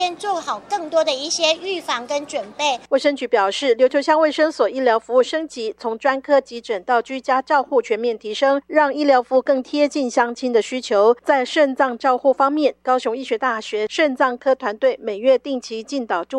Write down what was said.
做好更多的一些预防跟准备。 卫生局表示，琉球乡卫生所医疗服务升级，从专科急诊到居家照护全面提升，让医疗服务更贴近乡亲的需求。在肾脏照护方面，高雄医学大学肾脏科团队每月定期进岛